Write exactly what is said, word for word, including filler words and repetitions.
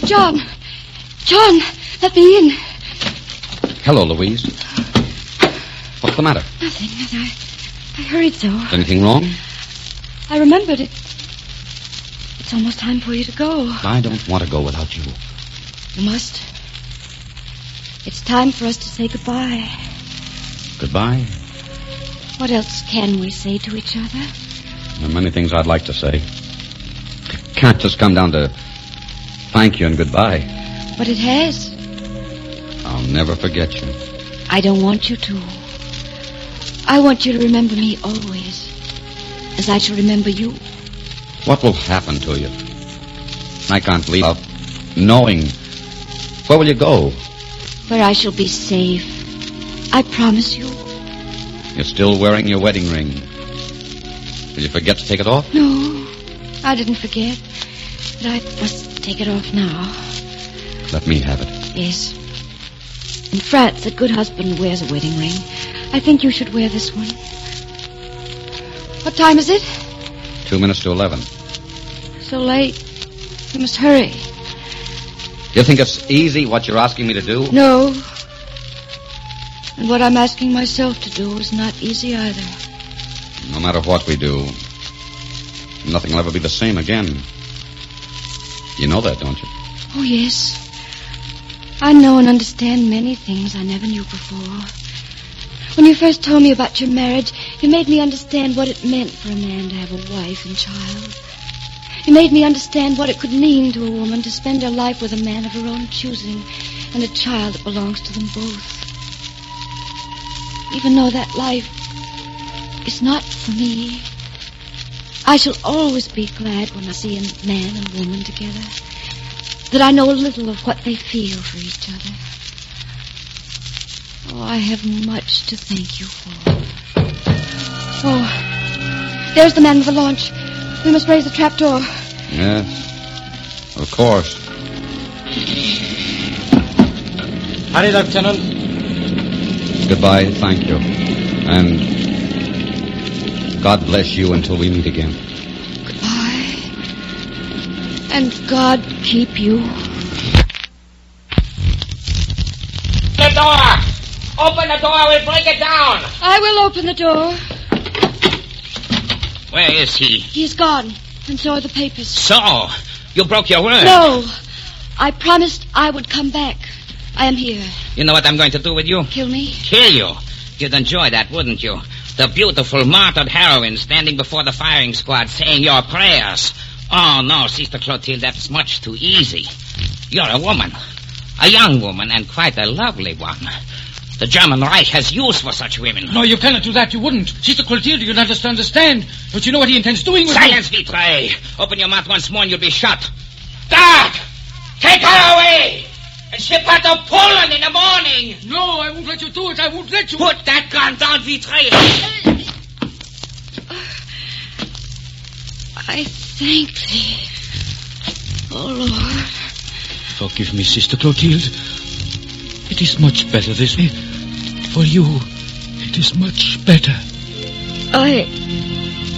John. John, let me in. Hello, Louise. What's the matter? Nothing. nothing. I, I hurried so. Is anything wrong? I remembered it. It's almost time for you to go. I don't want to go without you. You must. It's time for us to say goodbye. Goodbye? What else can we say to each other? There are many things I'd like to say. Can't just come down to thank you and goodbye. But it has. I'll never forget you. I don't want you to. I want you to remember me always, as I shall remember you. What will happen to you? I can't leave out knowing. Where will you go? Where I shall be safe. I promise you. You're still wearing your wedding ring. Did you forget to take it off? No, I didn't forget. But I must take it off now. Let me have it. Yes. In France, a good husband wears a wedding ring. I think you should wear this one. What time is it? Two minutes to eleven. So late. You must hurry. You think it's easy what you're asking me to do? No. And what I'm asking myself to do is not easy either. No matter what we do, nothing will ever be the same again. You know that, don't you? Oh, yes. I know and understand many things I never knew before. When you first told me about your marriage, you made me understand what it meant for a man to have a wife and child. You made me understand what it could mean to a woman to spend her life with a man of her own choosing and a child that belongs to them both. Even though that life is not for me, I shall always be glad when I see a man and woman together, that I know a little of what they feel for each other. Oh, I have much to thank you for. Oh, there's the man with the launch. We must raise the trap door. Yes, of course. Hurry, Lieutenant. Goodbye, thank you. And God bless you until we meet again. Goodbye. And God keep you. The door! Open the door, we'll break it down! I will open the door. Where is he? He's gone, and so are the papers. So, you broke your word. No, I promised I would come back. I am here. You know what I'm going to do with you? Kill me? Kill you. You'd enjoy that, wouldn't you? The beautiful, martyred heroine standing before the firing squad saying your prayers. Oh, no, Sister Clotilde, that's much too easy. You're a woman. A young woman, and quite a lovely one. The German Reich has use for such women. No, you cannot do that. You wouldn't. Sister Clotilde, you don't understand. Don't you know what he intends doing with Silence, you? Vitray. Open your mouth once more and you'll be shot. Guard! Take her away! And ship her to Poland in the morning! No, I won't let you do it. I won't let you. Put that gun down, Vitray. I thank thee, oh Lord. Forgive me, Sister Clotilde. It is much better this way. For you, it is much better. I...